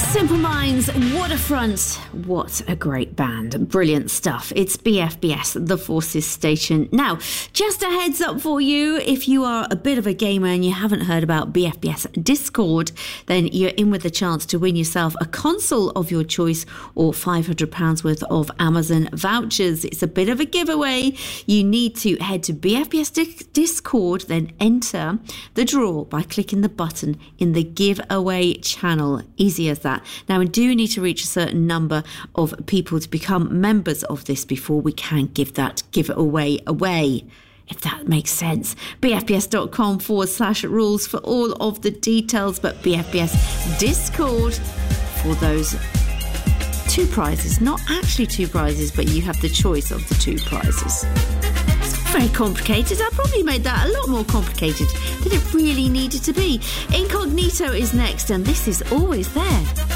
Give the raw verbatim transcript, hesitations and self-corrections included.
Simple Minds, Waterfront. What a great band. Brilliant stuff. It's B F B S, the Forces Station. Now, just a heads up for you, if you are a bit of a gamer and you haven't heard about B F B S Discord, then you're in with a chance to win yourself a console of your choice or five hundred pounds worth of Amazon vouchers. It's a bit of a giveaway. You need to head to B F B S Discord, then enter the draw by clicking the button in the giveaway channel. Easy as that. Now, we do need to reach a certain number of people to become members of this before we can give that giveaway away, if that makes sense. bfbs.com forward slash rules for all of the details, but B F B S Discord for those two prizes. Not actually two prizes, but you have the choice of the two prizes. It's very complicated. I probably made that a lot more complicated than it really needed to be. Incognito is next, and this is Always There.